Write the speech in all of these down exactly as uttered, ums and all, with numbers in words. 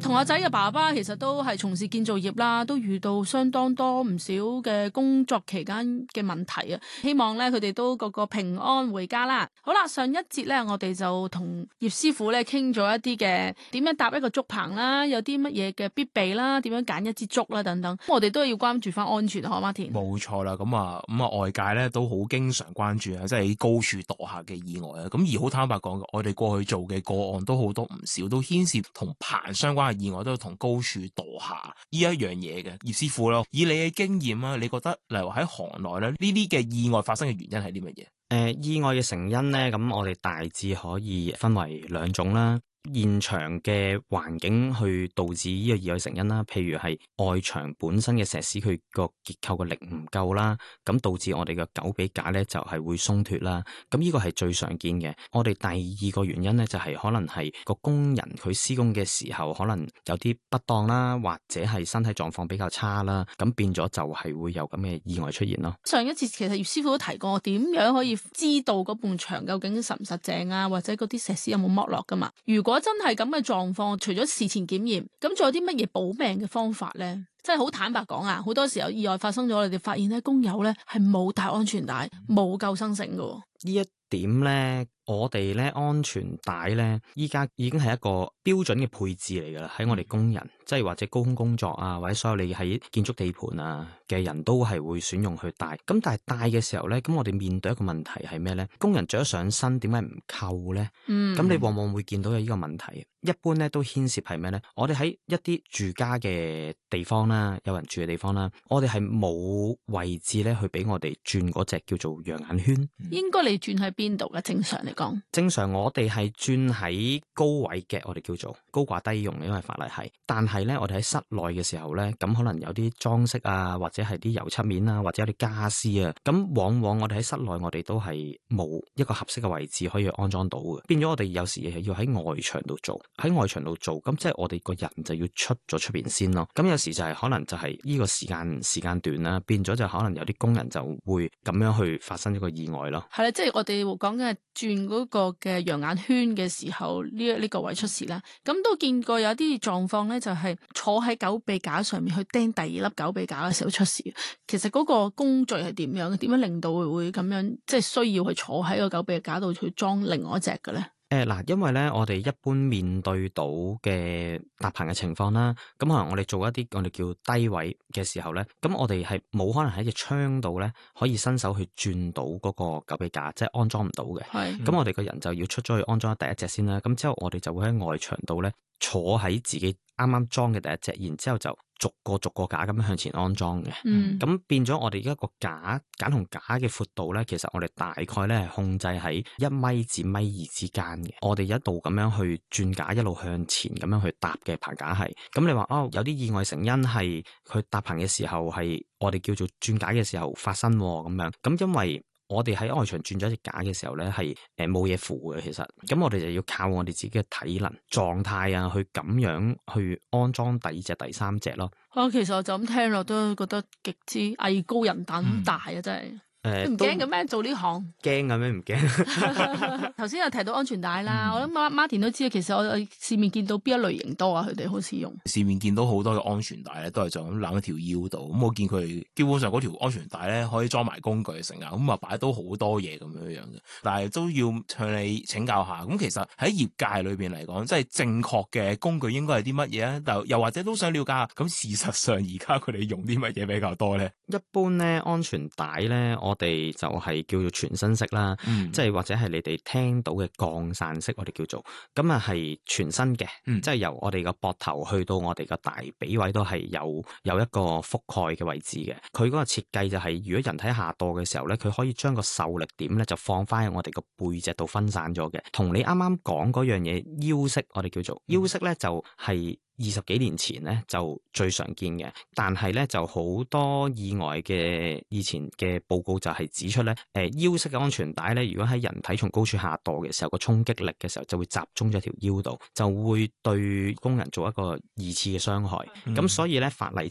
同學仔嘅爸爸其實都係從事建造業啦，都遇到相當多唔少嘅工作期間嘅問題啊。希望咧佢哋都個個平安回家啦。好啦，上一節咧我哋就同葉師傅咧傾咗一啲嘅點樣搭一個竹棚啦，有啲乜嘢嘅必備啦，點樣揀一支竹啦等等。我哋都要關注翻安全，好嗎田？ 冇錯啦，咁啊咁啊外界咧都好經常關注啊，即係高處墮下嘅意外啊。咁而好坦白講，我哋過去做嘅個案都好多唔少，都牽涉同棚相關嘅意外，都係同高處墮下呢一樣嘢嘅。葉師傅咯，以你嘅經驗啊，你覺得例如喺行內咧呢啲嘅意外發生嘅原因係啲乜嘢？ 誒、呃，意外嘅成因咧，咁我哋大致可以分為兩種啦。現場嘅環境去導致呢個意外成因啦，譬如係外牆本身嘅石屎佢個結構嘅力唔夠啦，咁導致我哋嘅狗臂架咧就係會鬆脫啦。咁呢個係最常見嘅。我哋第二個原因咧就係可能係個工人佢施工嘅時候可能有啲不當啦，或者係身體狀況比較差啦，咁變咗就係會有咁嘅意外出現咯。 上一次其實葉師傅都提過，點樣可以知道嗰埲牆究竟實唔實淨啊，或者嗰啲石屎有冇剝落噶嘛？如果真係咁嘅狀況，除咗事前檢驗，咁仲有啲乜嘢保命嘅方法咧？即係好坦白講啊，好多時候意外發生咗，你哋發現咧工友咧係冇帶安全帶，冇救生繩噶。 呢一點咧，我哋咧安全帶咧，依家已經係一個標準嘅配置嚟噶啦。喺我哋工人，即係或者高空工作啊，或者所有你喺建築地盤啊嘅人都係會選用去帶。咁但係帶嘅時候咧，咁我哋面對一個問題係咩咧？工人着咗上身，點解唔扣咧？嗯，咁你往往會見到有呢個問題。一般咧都牽涉係咩咧？我哋喺一啲住家嘅地方啦，有人住嘅地方啦，我哋係冇位置咧去俾我哋轉嗰隻叫做養眼圈。 應該你轉喺邊度嘅？正常嚟講， 正常我哋係轉喺高位嘅，我哋叫做高掛低用，因為法例係。但係咧，我哋喺室內嘅時候咧，咁可能有啲裝飾啊，或者係啲油漆面啊，或者有啲家私啊，咁往往我哋喺室內，我哋都係冇一個合適嘅位置可以安裝到嘅。變咗我哋有時係要喺外牆度做，喺外牆度做，咁即係我哋個人就要出咗出邊先咯。咁有時就係可能就係呢個時間時間段啦，變咗就可能有啲工人就會咁樣去發生一個意外咯。 係啦，即係我哋講緊係轉嗰個嘅養眼圈嘅時候，呢呢個位出事啦。咁都見過有啲狀況咧，就係坐喺狗臂架上面去釘第二粒狗臂架嘅時候出事。其實嗰個工序係點樣？點樣令到會咁樣即係需要去坐喺個狗臂架度去裝另外一隻嘅咧？ 誒嗱，因為咧，我哋一般面對到嘅搭棚嘅情況啦，咁可能我哋做一啲我哋叫低位嘅時候咧，咁我哋係冇可能喺隻窗度咧可以伸手去轉到嗰個狗臂架，即係安裝唔到嘅。係，咁我哋個人就要出咗去安裝第一隻先啦。咁之後我哋就會喺外牆度咧坐喺自己啱啱裝嘅第一隻，然之後就逐個逐個架咁樣向前安裝嘅。嗯，咁變咗我哋一個架架同架嘅闊度咧，其實我哋大概咧係控制喺一米至米二之間嘅。我哋一路咁樣去轉架，一路向前咁樣去搭嘅棚架係。咁你話哦，有啲意外成因係佢搭棚嘅時候係我哋叫做轉架嘅時候發生咁樣。咁因為我哋喺外牆轉咗隻架嘅時候咧，係誒冇嘢扶嘅，其實咁我哋就要靠我哋自己嘅體能狀態啊，去咁樣去安裝第二隻、第三隻咯。 啊，其實我就咁聽落都覺得極之藝高人膽大啊，嗯、真係。誒，唔驚嘅咩？做呢行驚嘅咩？唔驚。 頭先有提到安全帶啦，嗯、我諗馬馬田都知道，其實我市面見到邊一類型多啊？佢哋好似用市面見到好多嘅安全帶咧，都係就咁攬喺條腰度。咁我見佢基本上嗰條安全帶咧可以裝埋工具成啊，咁啊擺到好多嘢咁樣樣嘅。但係都要向你請教下。咁其實喺業界裏邊嚟講，即係正確嘅工具應該係啲乜嘢啊？但又或者都想了解下，咁事實上而家佢哋用啲乜嘢比較多咧？ 一般咧安全帶咧，我哋就係叫做全身式啦，嗯、即係或者係你哋聽到嘅降傘式，我哋叫做咁啊，係全身嘅，嗯、即係由我哋個膊頭去到我哋個大髀位都係有有一個覆蓋嘅位置嘅。佢嗰個設計就係、是，如果人體下墮嘅時候咧，佢可以將個受力點咧就放翻喺我哋個背脊度分散咗嘅。同你啱啱講嗰樣嘢腰式，我哋叫做腰式咧，就係、是。二十幾年前咧就最常見嘅，但係咧就好多意外嘅以前嘅報告就係指出咧，誒、呃、腰式嘅安全帶咧，如果喺人體從高處下墮嘅時候，個衝擊力嘅時候就會集中咗條腰度，就會對工人做一個二次嘅傷害。咁、嗯、所以咧法例就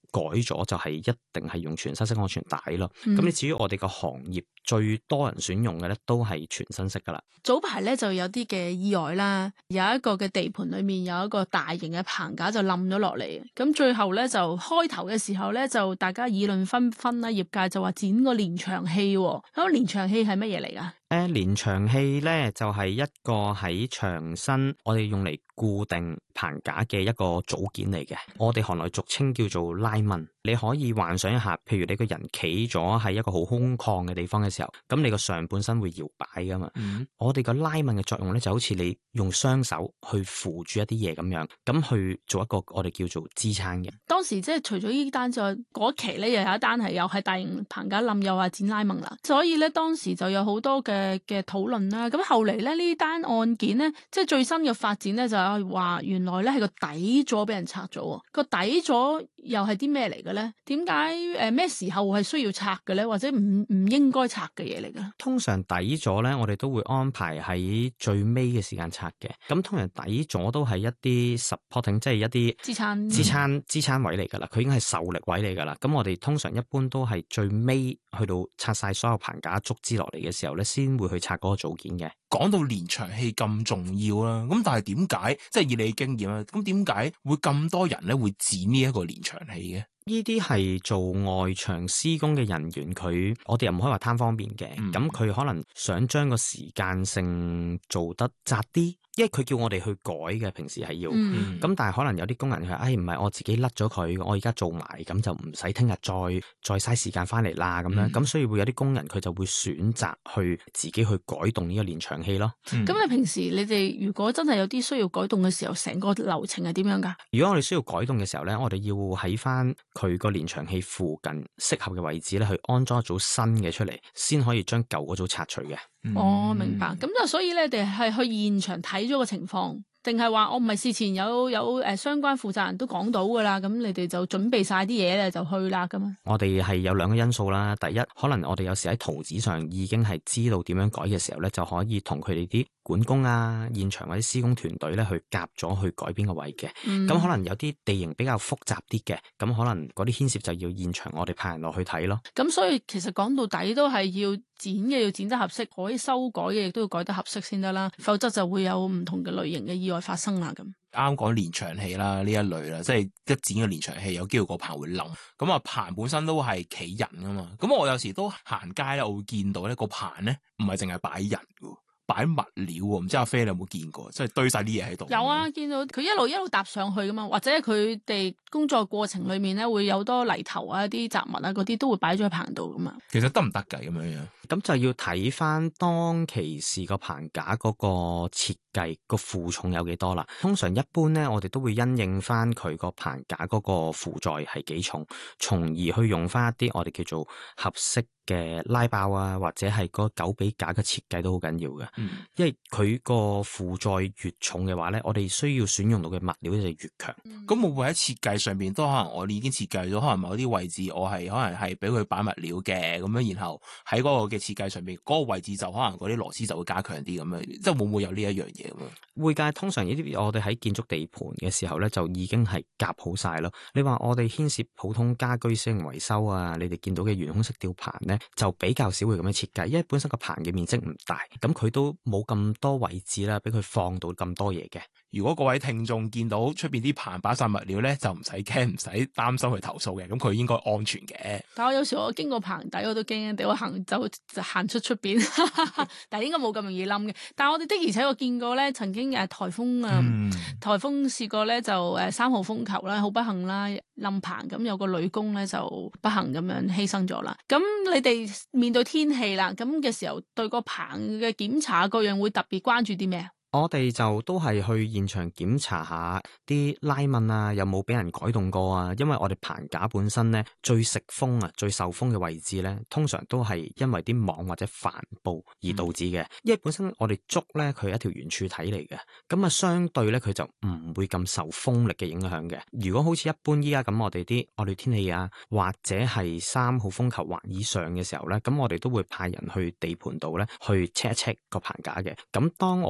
改咗就係一定係用全身式安全帶咯。咁、 嗯你至於我哋個行業最多人選用嘅咧，都係全身式噶啦。 早排咧就有啲嘅意外啦，有一個嘅地盤裏面有一個大型嘅棚架就冧咗落嚟，咁最後咧就開頭嘅時候咧就大家議論紛紛啦，業界就話剪個連牆器喎，咁連牆器係乜嘢嚟㗎？ 誒連牆器咧就係、是、一個喺牆身我哋用嚟固定棚架嘅一個組件嚟嘅，我哋行內俗稱叫做拉紋。你可以幻想一下，譬如你個人企咗喺一個好空曠嘅地方嘅時候，咁你個上半身會搖擺噶嘛。 嗯、 我哋個拉紋嘅作用咧就好似你用雙手去扶住一啲嘢咁樣，咁去做一個我哋叫做支撐嘅。 當時即係除咗呢單之外，嗰期咧又有一單係又係大型棚架冧，又話剪拉紋啦，所以咧當時就有好多嘅嘅討論啦。咁後嚟咧呢單案件咧，即係最新嘅發展咧就係話原來咧係個底座俾人拆咗，個底座又係啲咩嚟嘅咧？點解誒咩時候係需要拆嘅咧？或者唔唔應該拆嘅嘢嚟嘅？ 通常底座咧，我哋都會安排喺最尾嘅時間拆嘅。咁通常底座都係一啲 supporting，即係一啲支撐支撐支撐位嚟㗎啦。佢已經係受力位嚟㗎啦。咁我哋通常一般都係最尾去到拆晒所有棚架竹枝落嚟嘅時候咧，先會去拆嗰個組件嘅。 講到連牆器咁重要啦，咁但係點解即係以你經驗啦？咁點解會咁多人咧會剪呢一個連牆器嘅？ 呢啲係做外牆施工嘅人員，佢我哋又唔可以話貪方便嘅，咁佢、嗯、可能想將個時間性做得窄啲。因為佢叫我哋去改嘅，平時係要，咁、嗯、但係可能有啲工人佢，哎唔係我自己甩咗佢，我而家做埋，咁就唔使聽日再再嘥時間翻嚟啦，咁樣，咁、嗯、所以會有啲工人佢就會選擇去自己去改動呢個連牆器咯。咁、 嗯、你平時你哋如果真係有啲需要改動嘅時候，成個流程係點樣噶？ 如果我哋需要改動嘅時候咧，我哋要喺翻佢個連牆器附近適合嘅位置咧，去安裝一組新嘅出嚟，先可以將舊嗰組拆除嘅。 哦，明白。咁就所以咧，你哋係去現場睇咗個情況，定係話我唔係事前有有誒、呃、相關負責人都講到噶啦，咁你哋就準備晒啲嘢咧就去啦咁啊？ 我哋係有兩個因素啦。第一，可能我哋有時喺圖紙上已經係知道點樣改嘅時候咧，就可以同佢哋啲管工啊、現場或者施工團隊咧去夾咗去改邊個位嘅。咁、嗯、可能有啲地形比較複雜啲嘅，咁可能嗰啲牽涉就要現場我哋派人落去睇咯。 咁所以其實講到底都係要剪嘅要剪得合適，可以修改嘅亦都要改得合適先得啦，否則就會有唔同嘅類型嘅意外發生啦。咁啱講連牆器啦，呢一類啦，即係一剪嘅連牆器有機會個棚會冧，咁啊棚本身都係企人噶嘛，咁我有時都行街咧，我會見到咧個棚咧唔係淨係擺人噶。擺物料喎，唔知阿飛你有冇見過？即係堆晒啲嘢喺度。 有啊，見到佢一路一路搭上去噶嘛，或者佢哋工作過程裏面咧會有多泥頭啊、啲雜物啊嗰啲都會擺咗喺棚度噶嘛。 其實得唔得㗎咁樣樣？ 咁就要睇翻當其時個棚架嗰個設計個負重有幾多啦。通常一般咧，我哋都會因應翻佢個棚架嗰個負載係幾重，從而去用翻一啲我哋叫做合適嘅拉爆啊，或者係嗰九比架嘅設計都好緊要嘅。嗯、因為佢個負載越重嘅話咧，我哋需要選用到嘅物料就越強。 咁、嗯、會唔會喺設計上邊都可能我哋已經設計咗，可能某啲位置我係可能係俾佢擺物料嘅咁樣，然後喺嗰個嘅設計上邊嗰、嗰個位置就可能嗰啲螺絲就會加強啲咁樣，即係會唔會有呢一樣嘢咁樣？ 會㗎，通常呢啲我哋喺建築地盤嘅時候咧，就已經係夾好晒咯。你話我哋牽涉普通家居小型維修啊，你哋見到嘅懸空式吊棚咧，就比較少會咁樣設計，因為本身個棚嘅面積唔大，咁佢都冇咁多位置啦，俾佢放到咁多嘢嘅。 如果各位聽眾見到出邊啲棚擺晒物料咧，就唔使驚，唔使擔心去投訴嘅，咁佢應該安全嘅。 但我有時我經過棚底我都驚驚地，我行就就行出出邊，但係應該冇咁容易冧嘅。但係我哋的而且我見過咧，曾經誒颱風啊，嗯、颱風試過咧就誒三號風球啦，好不幸啦冧棚，咁有個女工咧就不幸咁樣犧牲咗啦。咁你哋面對天氣啦，咁嘅時候對個棚嘅檢查各樣會特別關注啲咩啊？ 我哋就都係去現場檢查下啲拉紋啊，有冇俾人改動過啊？因為我哋棚架本身咧最食風啊、最受風嘅位置咧，通常都係因為啲網或者帆布而導致嘅。嗯、因為本身我哋竹咧佢係一條圓柱體嚟嘅，咁啊相對咧佢就唔會咁受風力嘅影響嘅。如果好似一般依家咁，我哋啲惡劣天氣啊，或者係三號風球或以上嘅時候咧，咁我哋都會派人去地盤度咧去 check 一 check 個棚架嘅。咁當我哋一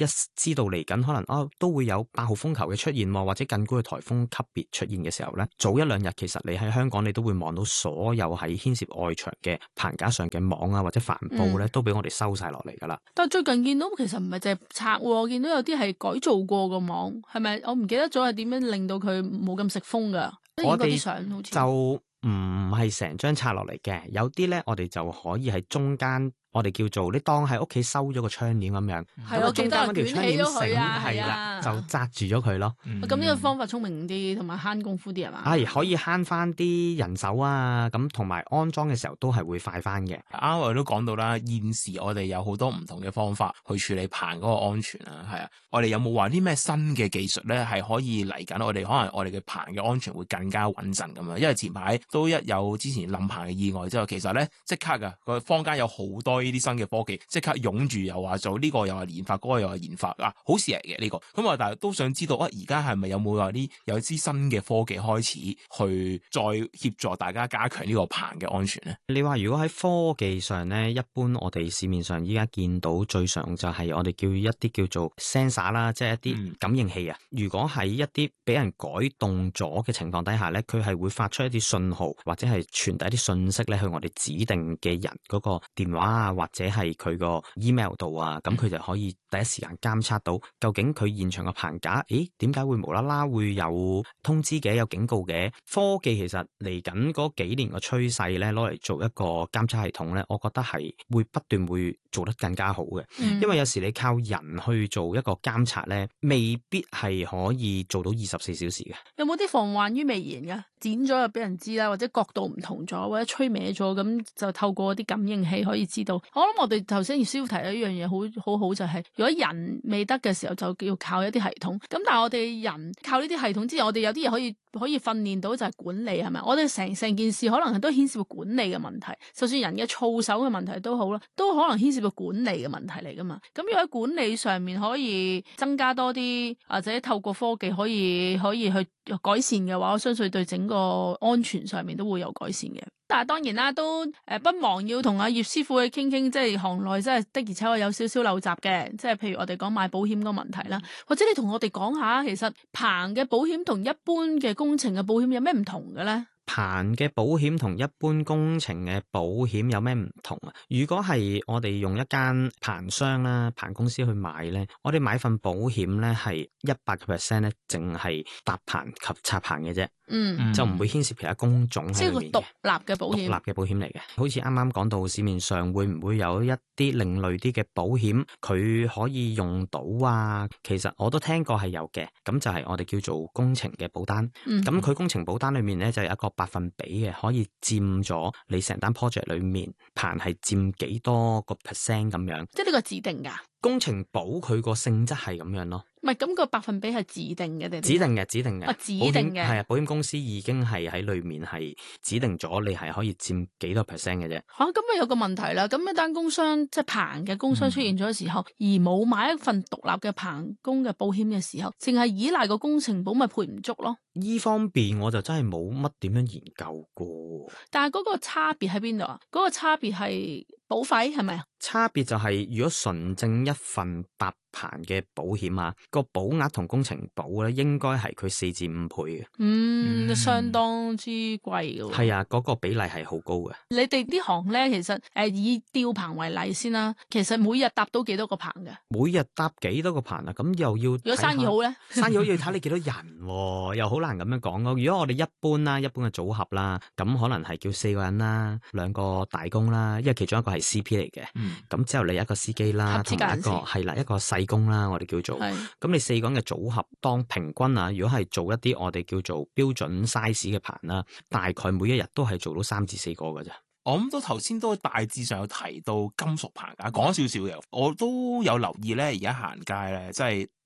知道嚟緊可能哦都會有八號風球嘅出現，或者更高嘅颱風級別出現嘅時候咧，早一兩日其實你喺香港你都會望到所有喺牽涉外牆嘅棚架上嘅網啊或者帆布咧，都俾我哋收晒落嚟噶啦。 但係最近見到其實唔係淨係拆，我見到有啲係改造過個網，係咪？我唔記得咗係點樣令到佢冇咁食風噶。 我哋就唔係成張拆落嚟嘅，有啲咧我哋就可以喺中間。我哋叫做你當喺屋企收咗個窗簾咁樣，咁啊中間嗰條窗簾繩係啦，就紮住咗佢咯。 咁呢個方法聰明啲，同埋慳功夫啲係嘛？ 係可以慳翻啲人手啊，咁同埋安裝嘅時候都係會快翻嘅。 啱我哋都講到啦，現時我哋有好多唔同嘅方法去處理棚嗰個安全啊，係啊，我哋有冇話啲咩新嘅技術咧，係可以嚟緊？我哋可能我哋嘅棚嘅安全會更加穩陣咁樣。因為前排都一有之前冧棚嘅意外之後，其實咧即刻噶個坊間有好多。呢啲新嘅科技即刻湧住，又話做呢個又話研發，嗰個又話研發啊，好事嚟嘅呢個。咁啊，但係都想知道啊，而家係咪有冇話啲有啲新嘅科技開始去再協助大家加強呢個棚嘅安全咧？ 你話如果喺科技上咧，一般我哋市面上依家見到最常就係我哋叫一啲叫做 sensor 啦，即係一啲感應器啊。嗯、如果喺一啲俾人改動咗嘅情況底下咧，佢係會發出一啲信號或者係傳遞一啲信息咧去我哋指定嘅人嗰個電話啊。或者係佢個 email 度啊，咁佢就可以第一時間監測到究竟佢現場嘅棚架，誒點解會無啦啦會有通知嘅，有警告嘅？科技其實嚟緊嗰幾年嘅趨勢咧，攞嚟做一個監測系統咧，我覺得係會不斷會做得更加好嘅。嗯、因為有時你靠人去做一個監察咧，未必係可以做到二十四小時嘅。 有冇啲防患於未然㗎？剪咗就俾人知啦，或者角度唔同咗，或者吹歪咗，咁就透過啲感應器可以知道。我諗我哋頭先葉師傅提咗一樣嘢，好好好就係、是，如果人未得嘅時候，就要靠一啲系統。咁但係我哋人靠呢啲系統之前，我哋有啲嘢可以可以訓練到，就係管理，係咪？我哋成成件事可能係都牽涉到管理嘅問題，就算人嘅操守嘅問題都好啦，都可能牽涉到管理嘅問題嚟噶嘛。咁如果喺管理上面可以增加多啲，或者透過科技可以可以去改善嘅話，我相信對整個安全上面都會有改善嘅。但係當然啦，都誒不忘要同阿葉師傅去傾傾，即係行內真係的而且確有少少陋習嘅，即係譬如我哋講買保險個問題啦，或者你同我哋講下，其實棚嘅保險同一般嘅工程嘅保險有咩唔同嘅咧？ 棚嘅保險同一般工程嘅保險有咩唔同啊？如果係我哋用一間棚商啦、棚公司去買咧，我哋買份保險咧係一百個 percent 咧，淨係搭棚及拆棚嘅啫。嗯，就唔會牽涉其他工種喺裏面嘅。即係個獨立嘅保險，獨立嘅保險嚟嘅。好似啱啱講到市面上會唔會有一啲另類啲嘅保險，佢可以用到啊？其實我都聽過係有嘅。咁就係我哋叫做工程嘅保單。咁佢、嗯、工程保單裏面咧就有一個百分比嘅，可以佔咗你成單 project 裏面棚係佔幾多個 percent 咁樣。即係呢個指定㗎。工程保佢個性質係咁樣咯。唔係，咁個百分比係指定嘅定？指定嘅，指定嘅。啊，指定嘅。係啊，保險公司已經係喺裏面係指定咗，你係可以佔幾多 percent 嘅啫。吓，咁啊有個問題啦。咁一單工傷即係棚嘅工傷出現咗嘅時候，嗯、而冇買一份獨立嘅棚工嘅保險嘅時候，淨係依賴個工程保，咪賠唔足咯。依方面我就真係冇乜點樣研究過。但係嗰個差別喺邊度啊？嗰、嗰個差別係保費係咪啊？差別就係、是、如果純正一份搭棚嘅保險啊，個保額同工程保咧，應該係佢四至五倍嘅。嗯，嗯相當之貴嘅。係啊，嗰、那個比例係好高嘅。你哋呢行咧，其實誒、呃、以吊棚為例先啦，其實每日搭到幾多個棚嘅？每日搭幾多個棚啊？咁又要如果生意好咧，生意好要睇你幾多人、啊，又好難咁樣講咯。如果我哋一般啦，一般嘅組合啦，咁可能係叫四個人啦，兩個大工啦，因為其中一個係 C P 嚟嘅。咁、嗯、之後你一個司機啦，同埋一個係啦，一個細工啦，我哋叫做。咁是你四個人嘅組合，當平均啊，如果係做一啲我哋叫做標準 size 嘅棚啦，大概每一日都係做到三至四個㗎咋。我諗到頭先都大致上有提到金屬棚架，講少少嘅，我都有留意咧。而家行街咧，即係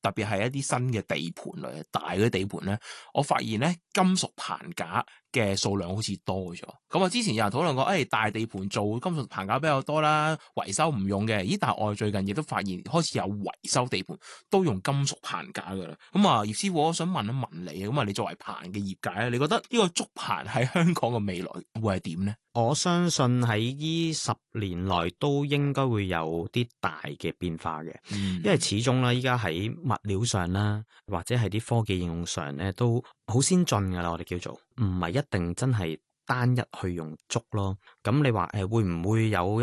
特別係一啲新嘅地盤類大嘅地盤咧，我發現咧金屬棚架嘅數量好似多咗。咁啊，之前有人討論過，誒、哎、大地盤做金屬棚架比較多啦，維修唔用嘅。咦，但係我最近亦都發現開始有維修地盤都用金屬棚架噶啦。咁啊，葉師傅，我想問一問你，咁啊，你作為棚嘅業界咧，你覺得呢個竹棚喺香港嘅未來會係點咧？ 我相信喺呢十年內都應該會有啲大嘅變化嘅， 嗯、 因為始終咧，依家喺物料上啦，或者係啲科技應用上咧，都好先進噶啦。我哋叫做唔係一定真係單一去用竹咯。咁你話誒會唔會有